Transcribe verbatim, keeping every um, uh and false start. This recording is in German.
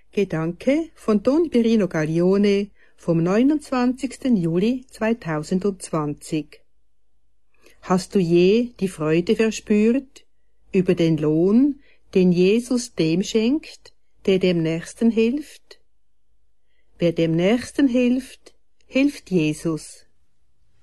Gedanke von Don Pirino Gaglione vom neunundzwanzigsten Juli zweitausendzwanzig. Hast du je die Freude verspürt über den Lohn, den Jesus dem schenkt, der dem Nächsten hilft? Wer dem Nächsten hilft, hilft Jesus.